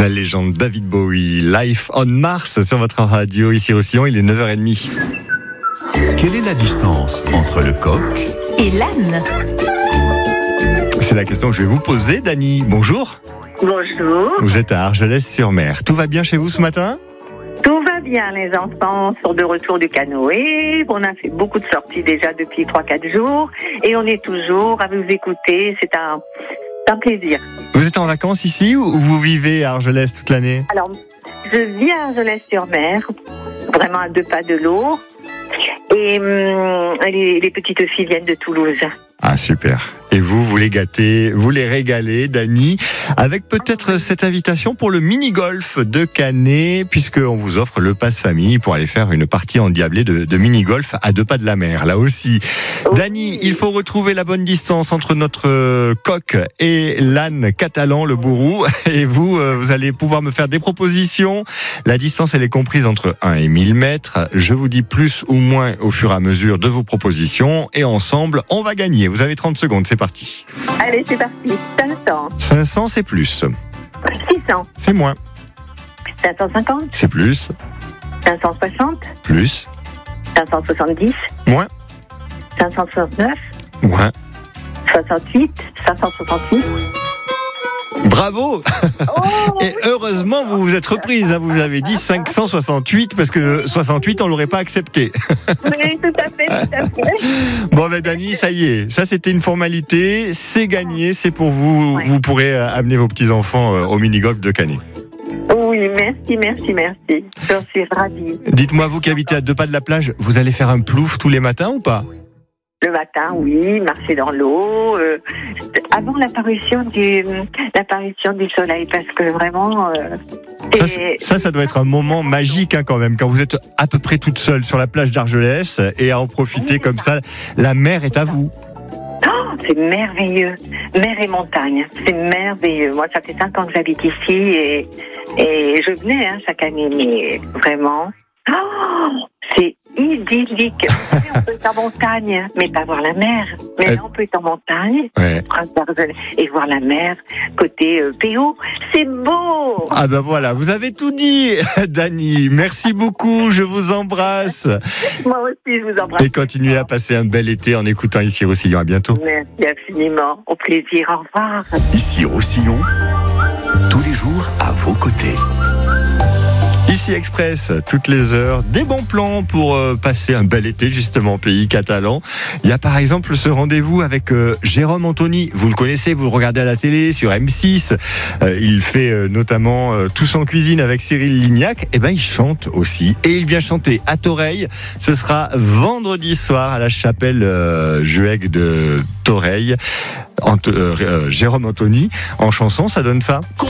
La légende David Bowie, Life on Mars sur votre radio. Ici Roussillon, il est 9h30. Quelle est la distance entre le coq et l'âne? C'est la question que je vais vous poser. Dany, bonjour. Bonjour. Vous êtes à Argelès-sur-Mer. Tout va bien chez vous ce matin ? Tout va bien, les enfants sont de retour du canoë. On a fait beaucoup de sorties déjà depuis 3-4 jours et on est toujours à vous écouter. C'est un plaisir. Vous êtes en vacances ici ou vous vivez à Argelès toute l'année ? Alors, je vis à Argelès-sur-Mer, vraiment à 2 pas de l'eau. Et les petites filles viennent de Toulouse. Ah, super. Et vous les gâtez, vous les régalez, Dany, avec peut-être cette invitation pour le mini-golf de Canet, puisqu'on vous offre le pass famille pour aller faire une partie endiablée de mini-golf à 2 pas de la mer, là aussi. Oui. Dany, il faut retrouver la bonne distance entre notre coq et l'âne catalan, le bourrou, et vous allez pouvoir me faire des propositions. La distance, elle est comprise entre 1 et 1000 mètres. Je vous dis plus ou moins au fur et à mesure de vos propositions, et ensemble, on va gagner. Vous avez 30 secondes, c'est parti. Allez, c'est parti. 500. 500, c'est plus. 600. C'est moins. 550. C'est plus. 560. Plus. 570. Moins. 569. Moins. 68. 568. Bravo! Oh, Et heureusement, vous vous êtes reprise. Vous avez dit 568 parce que 68, on l'aurait pas accepté. oui, tout à fait, tout à fait. Bon, ben Dany, ça y est. Ça, c'était une formalité. C'est gagné. C'est pour vous. Ouais. Vous pourrez amener vos petits-enfants au mini-golf de Canet. Oui, merci. J'en suis ravie. Dites-moi, vous qui habitez à 2 pas de la plage, vous allez faire un plouf tous les matins ou pas? Le matin, oui, marcher dans l'eau, avant l'apparition du soleil, parce que vraiment, Ça doit être un moment magique quand même, quand vous êtes à peu près toute seule sur la plage d'Argelès et à en profiter comme ça. La mer est à vous. c'est merveilleux. Mer et montagne, c'est merveilleux. Moi, ça fait 5 ans que j'habite ici et je venais chaque année, mais vraiment, c'est idyllique. On peut être en montagne, mais pas voir la mer. Mais là, on peut être en montagne, Ouais. et voir la mer côté PO. C'est beau. Ah ben voilà, vous avez tout dit, Dany. Merci beaucoup, je vous embrasse. Moi aussi, je vous embrasse. Et continuez à passer un bel été en écoutant Ici Roussillon. À bientôt. Merci infiniment. Au plaisir. Au revoir. Ici Roussillon, tous les jours à vos côtés. Ici Express, toutes les heures, des bons plans pour passer un bel été justement au pays catalan. Il y a par exemple ce rendez-vous avec Jérôme Anthony. Vous le connaissez, vous le regardez à la télé sur M6. Il fait notamment Tous en cuisine avec Cyril Lignac. Et ben il chante aussi et il vient chanter à Toreil. Ce sera vendredi soir à la chapelle Jueg de Toreil. Jérôme Anthony en chanson, ça donne ça.